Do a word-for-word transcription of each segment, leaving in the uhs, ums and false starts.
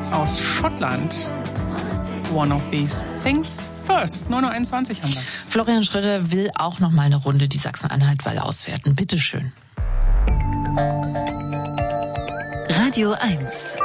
aus Schottland. One of these things first. neun Uhr einundzwanzig haben wir. Florian Schröder will auch noch mal eine Runde die Sachsen-Anhalt-Wahl auswerten. Bitte schön. Radio eins.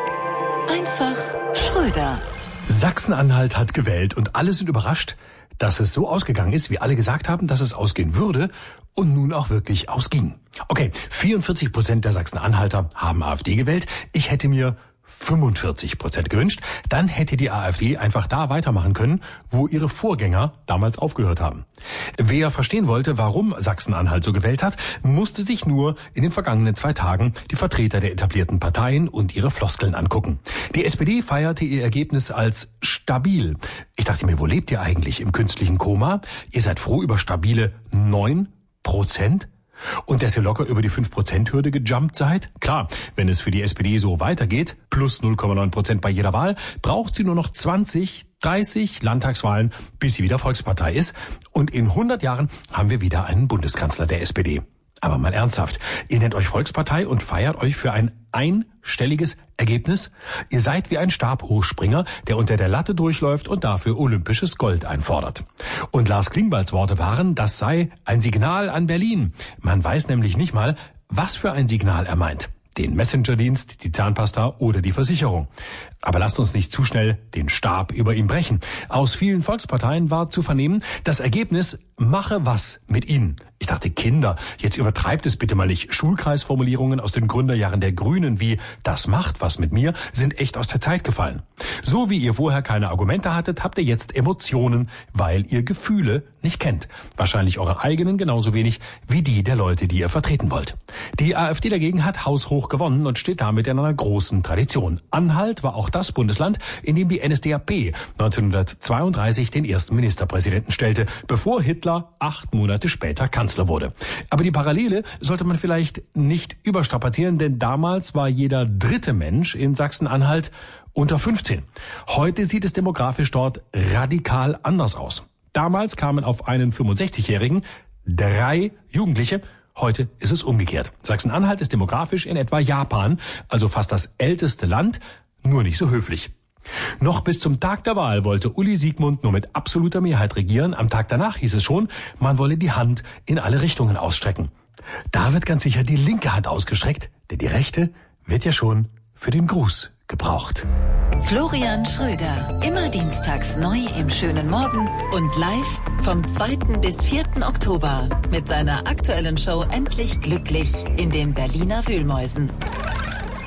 Einfach Schröder. Sachsen-Anhalt hat gewählt und alle sind überrascht, dass es so ausgegangen ist, wie alle gesagt haben, dass es ausgehen würde und nun auch wirklich ausging. Okay, vierundvierzig Prozent der Sachsen-Anhalter haben AfD gewählt. Ich hätte mir fünfundvierzig Prozent gewünscht. Dann hätte die AfD einfach da weitermachen können, wo ihre Vorgänger damals aufgehört haben. Wer verstehen wollte, warum Sachsen-Anhalt so gewählt hat, musste sich nur in den vergangenen zwei Tagen die Vertreter der etablierten Parteien und ihre Floskeln angucken. Die S P D feierte ihr Ergebnis als stabil. Ich dachte mir, wo lebt ihr eigentlich? Im künstlichen Koma? Ihr seid froh über stabile neun Prozent? Und dass ihr locker über die fünf Prozent Hürde gejumpt seid? Klar, wenn es für die S P D so weitergeht, plus null Komma neun Prozent bei jeder Wahl, braucht sie nur noch zwanzig, dreißig Landtagswahlen, bis sie wieder Volkspartei ist. Und in hundert Jahren haben wir wieder einen Bundeskanzler der S P D. Aber mal ernsthaft, ihr nennt euch Volkspartei und feiert euch für ein einstelliges Ergebnis? Ihr seid wie ein Stabhochspringer, der unter der Latte durchläuft und dafür olympisches Gold einfordert. Und Lars Klingbeils Worte waren, das sei ein Signal an Berlin. Man weiß nämlich nicht mal, was für ein Signal er meint. Den Messenger-Dienst, die Zahnpasta oder die Versicherung. Aber lasst uns nicht zu schnell den Stab über ihm brechen. Aus vielen Volksparteien war zu vernehmen, das Ergebnis mache was mit ihnen. Ich dachte, Kinder, jetzt übertreibt es bitte mal nicht. Schulkreisformulierungen aus den Gründerjahren der Grünen wie das macht was mit mir sind echt aus der Zeit gefallen. So wie ihr vorher keine Argumente hattet, habt ihr jetzt Emotionen, weil ihr Gefühle nicht kennt. Wahrscheinlich eure eigenen genauso wenig wie die der Leute, die ihr vertreten wollt. Die AfD dagegen hat haushoch gewonnen und steht damit in einer großen Tradition. Anhalt war auch das Bundesland, in dem die N S D A P neunzehnhundertzweiunddreißig den ersten Ministerpräsidenten stellte, bevor Hitler acht Monate später Kanzler wurde. Aber die Parallele sollte man vielleicht nicht überstrapazieren, denn damals war jeder dritte Mensch in Sachsen-Anhalt unter fünfzehn. Heute sieht es demografisch dort radikal anders aus. Damals kamen auf einen fünfundsechzigjährigen drei Jugendliche. Heute ist es umgekehrt. Sachsen-Anhalt ist demografisch in etwa Japan, also fast das älteste Land, nur nicht so höflich. Noch bis zum Tag der Wahl wollte Uli Siegmund nur mit absoluter Mehrheit regieren. Am Tag danach hieß es schon, man wolle die Hand in alle Richtungen ausstrecken. Da wird ganz sicher die linke Hand ausgestreckt, denn die rechte wird ja schon für den Gruß gebraucht. Florian Schröder, immer dienstags neu im schönen Morgen und live vom zweiten bis vierten Oktober mit seiner aktuellen Show Endlich Glücklich in den Berliner Wühlmäusen.